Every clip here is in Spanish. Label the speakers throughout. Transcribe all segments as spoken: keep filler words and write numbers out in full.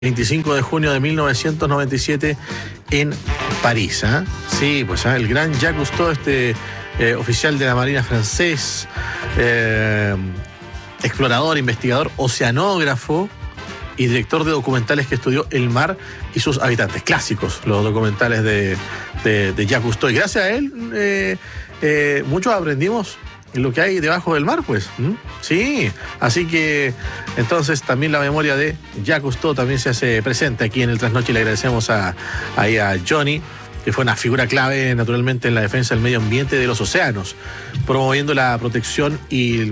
Speaker 1: veinticinco de junio de mil novecientos noventa y siete en París. ¿eh? Sí, pues ¿eh? el gran Jacques Cousteau, este eh, oficial de la Marina francés, eh, explorador, investigador, oceanógrafo y director de documentales que estudió el mar y sus habitantes. Clásicos los documentales de, de, de Jacques Cousteau. Y gracias a él, eh, eh, muchos aprendimos lo que hay debajo del mar, pues. ¿Mm? Sí, así que entonces también la memoria de Jacques Cousteau también se hace presente aquí en el Trasnoche y le agradecemos a, ahí a Johnny, que fue una figura clave naturalmente en la defensa del medio ambiente de los océanos, promoviendo la protección y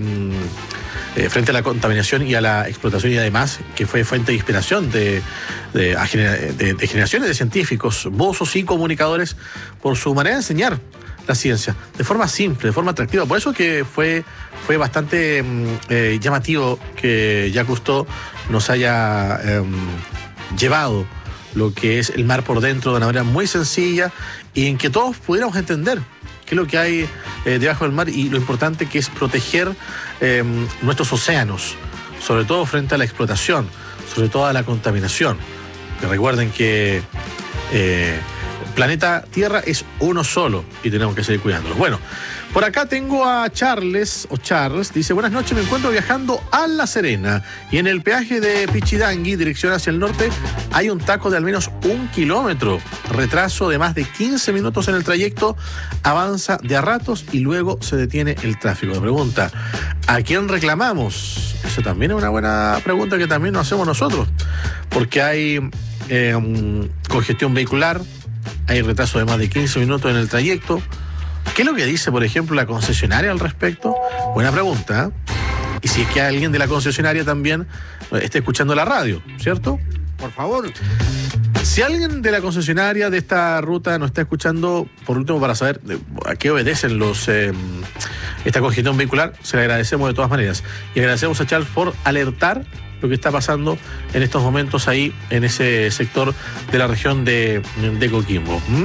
Speaker 1: eh, frente a la contaminación y a la explotación, y además que fue fuente de inspiración de, de, de, de generaciones de científicos, buzos y comunicadores por su manera de enseñar la ciencia, de forma simple, de forma atractiva. Por eso que fue, fue bastante eh, llamativo que Jacques Cousteau nos haya eh, llevado lo que es el mar por dentro de una manera muy sencilla y en que todos pudiéramos entender qué es lo que hay eh, debajo del mar y lo importante que es proteger eh, nuestros océanos, sobre todo frente a la explotación, sobre todo a la contaminación. Que recuerden que eh, el planeta Tierra es uno solo y tenemos que seguir cuidándolo. Bueno, por acá tengo a Charles, o Charles, dice: buenas noches, me encuentro viajando a La Serena y en el peaje de Pichidangui, dirección hacia el norte, hay un taco de al menos un kilómetro, retraso de más de quince minutos en el trayecto, avanza de a ratos y luego se detiene el tráfico. Me pregunta, ¿a quién reclamamos? Eso también es una buena pregunta que también nos hacemos nosotros, porque hay eh, um, congestión vehicular, hay retraso de más de quince minutos en el trayecto. ¿Qué es lo que dice, por ejemplo, la concesionaria al respecto? Buena pregunta, ¿eh? Y si es que alguien de la concesionaria también está escuchando la radio, ¿cierto?
Speaker 2: Por favor.
Speaker 1: Si alguien de la concesionaria de esta ruta nos está escuchando, por último, para saber a qué obedecen los eh, esta congestión vehicular, se le agradecemos de todas maneras. Y agradecemos a Charles por alertar lo que está pasando en estos momentos ahí en ese sector de la región de, de Coquimbo. ¿Mm?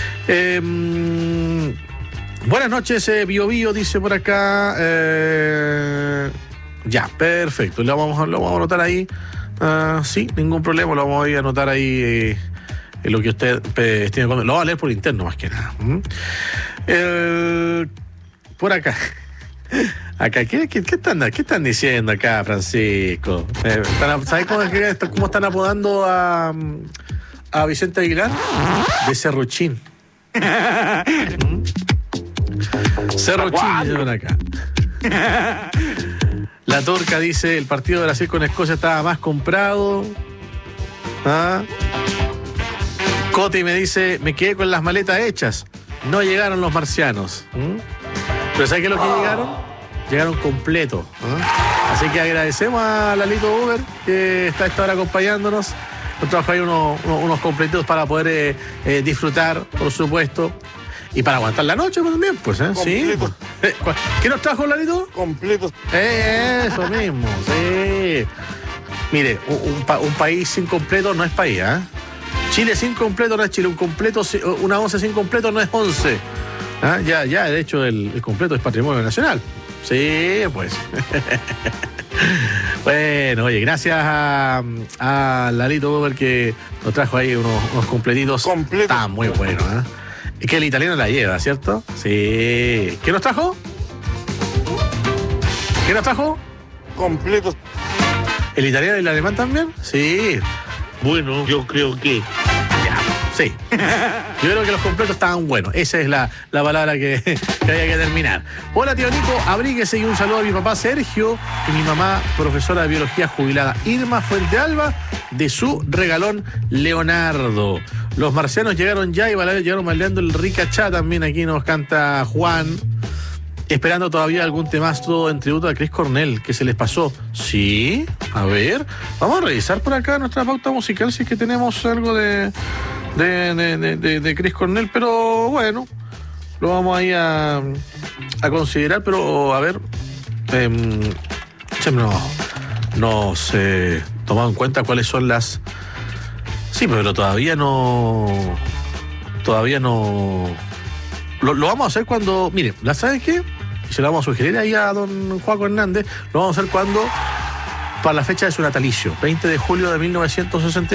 Speaker 1: Eh, buenas noches, eh, Bio Bio, dice por acá. Eh, ya, perfecto. Lo vamos, lo vamos a anotar ahí. Uh, sí, ningún problema. Lo vamos a ir a anotar ahí eh, en lo que usted eh, estime. Lo va a leer por interno, más que nada. ¿Mm? Eh, por acá. Acá, ¿qué, qué, qué, están, ¿qué están diciendo acá, Francisco? Eh, están, ¿Sabes cómo, cómo están apodando a, a Vicente Aguilar? De Cerruchín. ¿Mm? Cerruchín, dicen acá. La Turca dice: el partido de Brasil con Escocia estaba más comprado. ¿Ah? Coti me dice: me quedé con las maletas hechas. No llegaron los marcianos. ¿Mm? Pero ¿sabes qué es lo que llegaron? Llegaron completos. ¿eh? Así que agradecemos a Lalito Uber, que está a esta hora acompañándonos. Nos trajo ahí unos, unos, unos completitos para poder eh, eh, disfrutar, por supuesto. Y para aguantar la noche también, pues, ¿eh? Sí. ¿Qué nos trajo, Lalito?
Speaker 2: Completos.
Speaker 1: Eh, eso mismo, sí. Mire, un, un, pa, un país sin completo no es país, ¿eh? Chile sin completo no es Chile. Un completo, una once sin completo no es once. ¿Ah? Ya, ya, de hecho, el, el completo es patrimonio nacional. Sí, pues. Bueno, oye, gracias a, a Lalito Uber, que nos trajo ahí unos, unos completitos.
Speaker 2: Completo.
Speaker 1: Está muy bueno, ¿eh? Es que el italiano la lleva, ¿cierto? Sí. ¿Qué nos trajo? ¿Qué nos trajo?
Speaker 2: Completos.
Speaker 1: ¿El italiano y el alemán también? Sí.
Speaker 2: Bueno, yo creo que...
Speaker 1: Sí. Yo creo que los completos estaban buenos. Esa es la, la palabra que, que había que terminar. Hola, tío Nico, abríguese, y un saludo a mi papá Sergio y mi mamá, profesora de biología jubilada Irma Fuente Alba, de su regalón Leonardo. Los marcianos llegaron ya y llegaron maldeando el Ricachá también. Aquí nos canta Juan. Esperando todavía algún temazo en tributo a Chris Cornell, que se les pasó. Sí, a ver. Vamos a revisar por acá nuestra pauta musical si es que tenemos algo de... De, de, de, de Chris Cornell, pero bueno, lo vamos ahí a, a considerar, pero a ver, eh, no, nos eh, tomado en cuenta cuáles son las... Sí, pero todavía no... Todavía no... Lo, lo vamos a hacer cuando... Mire, ¿la sabes qué? Y se lo vamos a sugerir ahí a don Juaco Hernández, lo vamos a hacer cuando para la fecha de su natalicio, veinte de julio de mil novecientos sesenta.